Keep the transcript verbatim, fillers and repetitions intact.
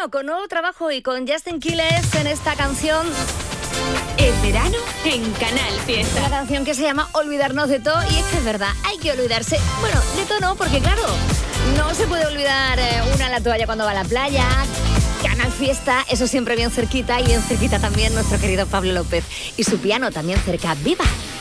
Bueno, con nuevo trabajo y con Justin Quiles en esta canción. El verano en Canal Fiesta. Una canción que se llama Olvidarnos de todo. Y es que es verdad, hay que olvidarse. Bueno, de todo no, porque claro, no se puede olvidar eh, una la toalla cuando va a la playa. Canal Fiesta, eso siempre bien cerquita. Y bien cerquita también nuestro querido Pablo López. Y su piano también cerca. ¡Viva!